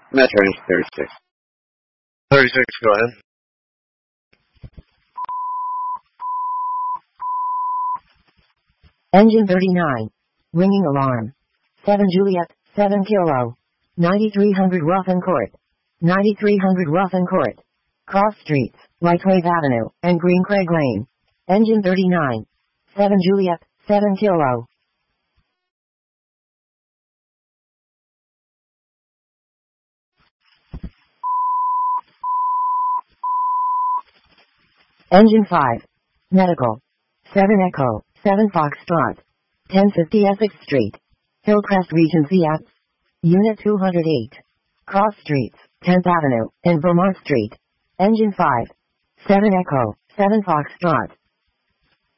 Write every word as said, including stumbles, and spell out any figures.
Metrolink thirty-six. thirty-six, go ahead. Engine thirty-nine. Ringing alarm. seven Juliet, seven Kilo. ninety-three hundred Ruffin Court. ninety-three hundred Ruffin Court. Cross Streets, Lightwave Avenue, and Green Craig Lane. Engine thirty-nine. seven Juliet, seven Kilo. Engine five. Medical. seven Echo, seven Foxtrot. ten fifty Essex Street. Hillcrest Regency at Unit two hundred eight. Cross Streets, tenth Avenue, and Vermont Street. Engine five. seven Echo, seven Foxtrot.